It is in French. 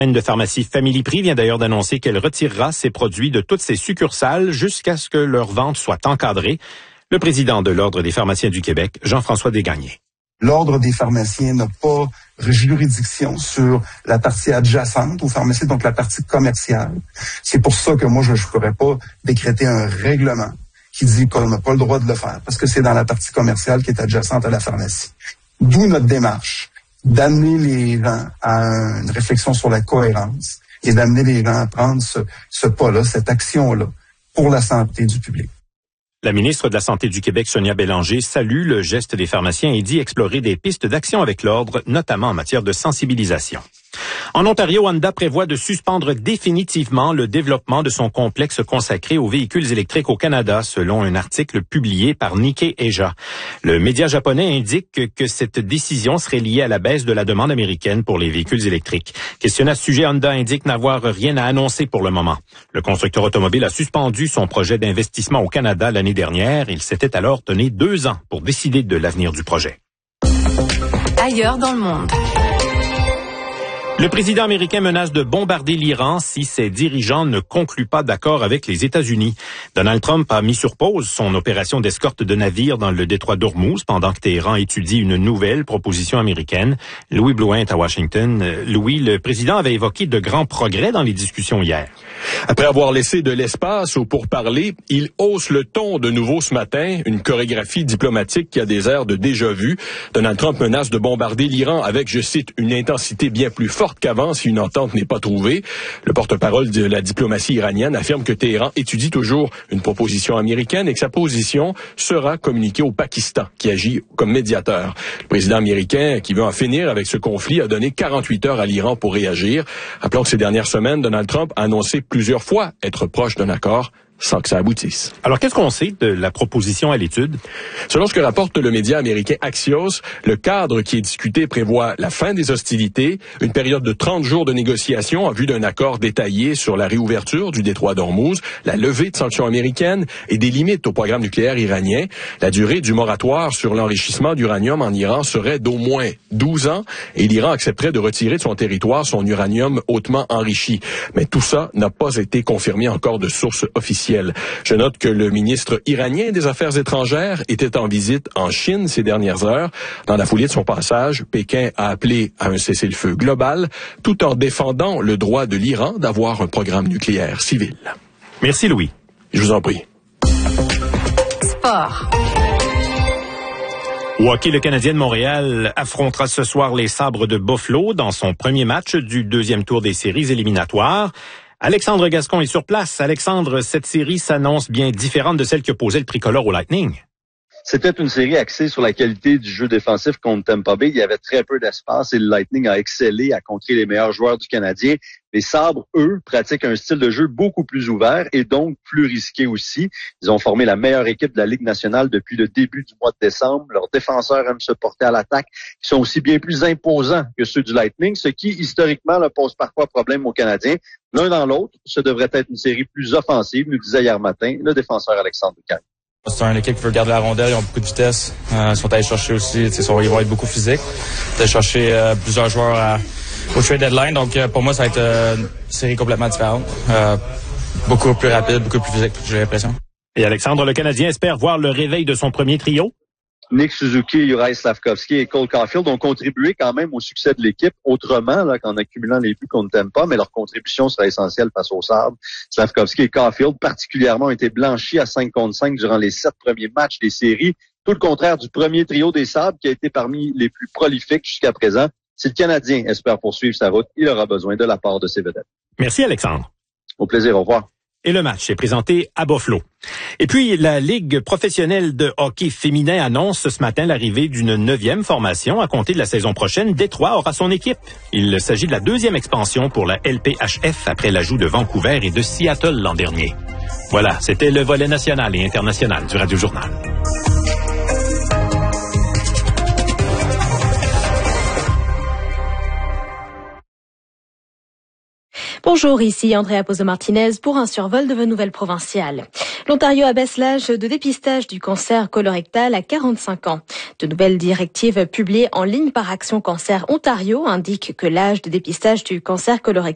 La de pharmacie Family Prix vient d'ailleurs d'annoncer qu'elle retirera ses produits de toutes ses succursales jusqu'à ce que leur vente soit encadrée. Le président de l'Ordre des pharmaciens du Québec, Jean-François Desgagnés. L'Ordre des pharmaciens n'a pas juridiction sur la partie adjacente aux pharmacies, donc la partie commerciale. C'est pour ça que moi, je ne pourrais pas décréter un règlement qui dit qu'on n'a pas le droit de le faire, parce que c'est dans la partie commerciale qui est adjacente à la pharmacie. D'où notre démarche d'amener les gens à une réflexion sur la cohérence et d'amener les gens à prendre ce pas-là, cette action-là, pour la santé du public. La ministre de la Santé du Québec, Sonia Bélanger, salue le geste des pharmaciens et dit explorer des pistes d'action avec l'Ordre, notamment en matière de sensibilisation. En Ontario, Honda prévoit de suspendre définitivement le développement de son complexe consacré aux véhicules électriques au Canada, selon un article publié par Nikkei Asia. Le média japonais indique que cette décision serait liée à la baisse de la demande américaine pour les véhicules électriques. Questionné à ce sujet, Honda indique n'avoir rien à annoncer pour le moment. Le constructeur automobile a suspendu son projet d'investissement au Canada l'année dernière. Il s'était alors donné 2 ans pour décider de l'avenir du projet. Ailleurs dans le monde. Le président américain menace de bombarder l'Iran si ses dirigeants ne concluent pas d'accord avec les États-Unis. Donald Trump a mis sur pause son opération d'escorte de navires dans le détroit d'Ormuz pendant que Téhéran étudie une nouvelle proposition américaine. Louis Blouin est à Washington. Louis, le président avait évoqué de grands progrès dans les discussions hier. Après avoir laissé de l'espace aux pourparlers, il hausse le ton de nouveau ce matin, une chorégraphie diplomatique qui a des airs de déjà-vu. Donald Trump menace de bombarder l'Iran avec, je cite, une intensité bien plus forte qu'avant si une entente n'est pas trouvée. Le porte-parole de la diplomatie iranienne affirme que Téhéran étudie toujours une proposition américaine et que sa position sera communiquée au Pakistan, qui agit comme médiateur. Le président américain, qui veut en finir avec ce conflit, a donné 48 heures à l'Iran pour réagir. Rappelons que ces dernières semaines, Donald Trump a annoncé plusieurs fois être proche d'un accord sans que ça aboutisse. Alors, qu'est-ce qu'on sait de la proposition à l'étude? Selon ce que rapporte le média américain Axios, le cadre qui est discuté prévoit la fin des hostilités, une période de 30 jours de négociations en vue d'un accord détaillé sur la réouverture du détroit d'Ormuz, la levée de sanctions américaines et des limites au programme nucléaire iranien. La durée du moratoire sur l'enrichissement d'uranium en Iran serait d'au moins 12 ans et l'Iran accepterait de retirer de son territoire son uranium hautement enrichi. Mais tout ça n'a pas été confirmé encore de sources officielles. Je note que le ministre iranien des Affaires étrangères était en visite en Chine ces dernières heures. Dans la foulée de son passage, Pékin a appelé à un cessez-le-feu global, tout en défendant le droit de l'Iran d'avoir un programme nucléaire civil. Merci Louis. Je vous en prie. Sport. Au hockey, le Canadien de Montréal affrontera ce soir les Sabres de Buffalo dans son premier match du 2e tour des séries éliminatoires. Alexandre Gascon est sur place. Alexandre, cette série s'annonce bien différente de celle qui opposait le tricolore au Lightning. C'était une série axée sur la qualité du jeu défensif contre Tampa Bay. Il y avait très peu d'espace et le Lightning a excellé à contrer les meilleurs joueurs du Canadien. Les Sabres, eux, pratiquent un style de jeu beaucoup plus ouvert et donc plus risqué aussi. Ils ont formé la meilleure équipe de la Ligue nationale depuis le début du mois de décembre. Leurs défenseurs aiment se porter à l'attaque. Ils sont aussi bien plus imposants que ceux du Lightning, ce qui, historiquement, leur pose parfois problème aux Canadiens. L'un dans l'autre, ce devrait être une série plus offensive, nous disait hier matin le défenseur Alexandre Caille. C'est une équipe qui veut garder la rondelle, ils ont beaucoup de vitesse. Ils sont allés chercher aussi, ils vont être beaucoup physiques. Ils vont aller chercher plusieurs joueurs au trade deadline. Donc pour moi, ça va être une série complètement différente. Beaucoup plus rapide, beaucoup plus physique, j'ai l'impression. Et Alexandre, le Canadien espère voir le réveil de son premier trio? Nick Suzuki, Juraj Slafkovský et Cole Caulfield ont contribué quand même au succès de l'équipe autrement là qu'en accumulant les buts qu'on ne t'aime pas, mais leur contribution sera essentielle face aux Sabres. Slafkovský et Caulfield particulièrement ont été blanchis à 5 contre 5 durant les 7 premiers matchs des séries, tout le contraire du premier trio des Sabres qui a été parmi les plus prolifiques jusqu'à présent. Si le Canadien espère poursuivre sa route, il aura besoin de la part de ses vedettes. Merci Alexandre. Au plaisir, au revoir. Et le match est présenté à Buffalo. Et puis, la Ligue professionnelle de hockey féminin annonce ce matin l'arrivée d'une 9e formation à compter de la saison prochaine. Détroit aura son équipe. Il s'agit de la 2e expansion pour la LPHF après l'ajout de Vancouver et de Seattle l'an dernier. Voilà, c'était le volet national et international du Radio Journal. Bonjour, ici Andrea Pozo-Martinez pour un survol de vos nouvelles provinciales. L'Ontario abaisse l'âge de dépistage du cancer colorectal à 45 ans. De nouvelles directives publiées en ligne par Action Cancer Ontario indiquent que l'âge de dépistage du cancer colorectal